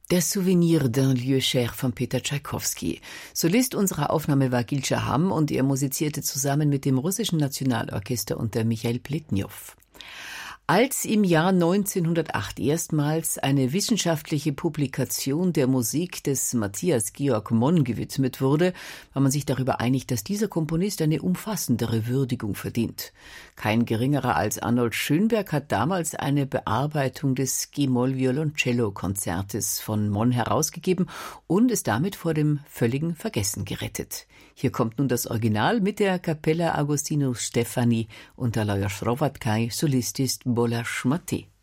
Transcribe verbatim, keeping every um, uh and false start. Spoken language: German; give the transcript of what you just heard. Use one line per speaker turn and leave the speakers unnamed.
Der Souvenir d'un lieu cher von Peter Tschaikowski. Solist unserer Aufnahme war Gil Shaham und er musizierte zusammen mit dem russischen Nationalorchester unter Michail Pletnjow. Als im Jahr neunzehnhundertacht erstmals eine wissenschaftliche Publikation der Musik des Matthias Georg Monn gewidmet wurde, war man sich darüber einig, dass dieser Komponist eine umfassendere Würdigung verdient. Kein geringerer als Arnold Schönberg hat damals eine Bearbeitung des G-Moll-Violoncello-Konzertes von Monn herausgegeben und es damit vor dem völligen Vergessen gerettet. Hier kommt nun das Original mit der Kapella Agostino Stefani unter Lajos Hrovatkaj, Solist ist Bola Schmaté.